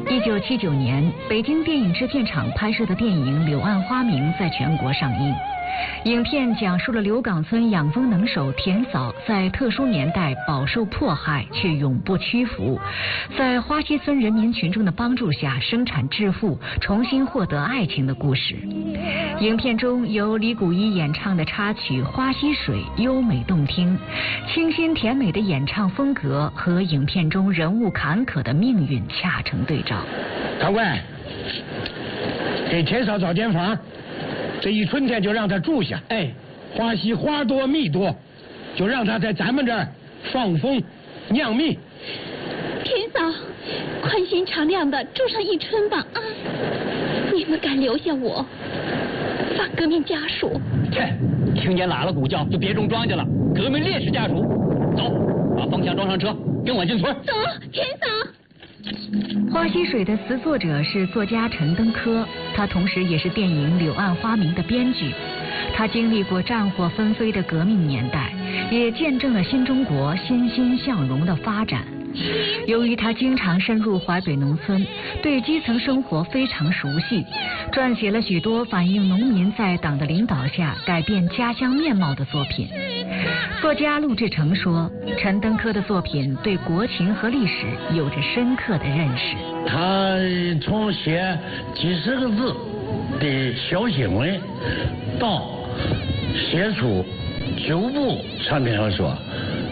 1979年，北京电影制片厂拍摄的电影《柳暗花明》在全国上映。影片讲述了刘岗村养蜂能手田嫂在特殊年代饱受迫害，却永不屈服，在花溪村人民群众的帮助下生产致富，重新获得爱情的故事。影片中由李谷一演唱的插曲《花溪水》优美动听，清新甜美的演唱风格和影片中人物坎坷的命运恰成对照。 长官，给田嫂找间房，这一春天就让她住下。哎，花溪花多蜜多，就让她在咱们这儿放蜂酿蜜。 田嫂，宽心敞亮的住上一春吧啊！你们敢留下我，反革命家属？ 切，听见喇喇鼓叫就别种庄稼了，革命烈士家属，走，把风箱装上车，跟我进村。 走，田嫂。 花溪水的词作者是作家陈登科，他同时也是电影《柳暗花明》的编剧。他经历过战火纷飞的革命年代，也见证了新中国欣欣向荣的发展。由于他经常深入淮北农村，对基层生活非常熟悉，撰写了许多反映农民在党的领导下改变家乡面貌的作品。作家陆志成说，陈登科的作品对国情和历史有着深刻的认识。 他从写几十个字的小新闻，到写出9部长篇小说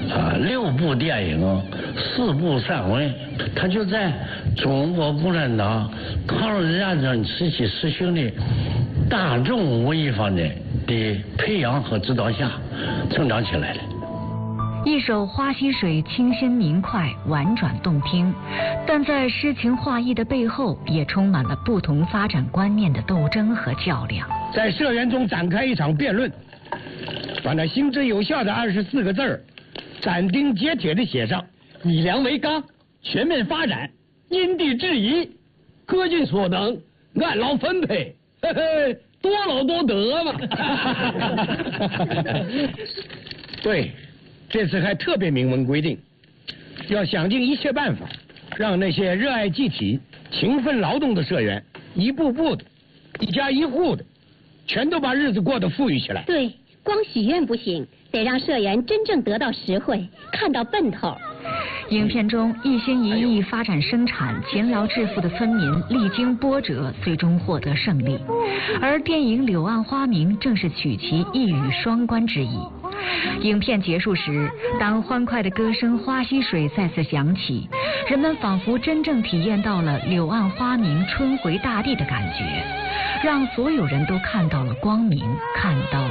，6部电影，4部散文，他就在中国共产党抗日战争时期实行的大众文艺方面的培养和指导下成长起来了。 一首《花溪水》清新明快、婉转动听，但在诗情画意的背后，也充满了不同发展观念的斗争和较量。 在社员中展开一场辩论，把那行之有效的24个字儿斩钉截铁地写上： 以粮为纲，全面发展，因地制宜，各尽所能，按劳分配，嘿嘿，多劳多得嘛。 对，这次还特别明文规定，要想尽一切办法，让那些热爱集体、勤奋劳动的社员，一步步的、一家一户的，全都把日子过得富裕起来。 对，光许愿不行，得让社员真正得到实惠，看到奔头。 影片中一心一意发展生产、勤劳致富的村民历经波折，最终获得胜利。而电影《柳暗花明》正是取其一语双关之意。影片结束时，当欢快的歌声《花溪水》再次响起，人们仿佛真正体验到了柳暗花明、春回大地的感觉，让所有人都看到了光明，看到了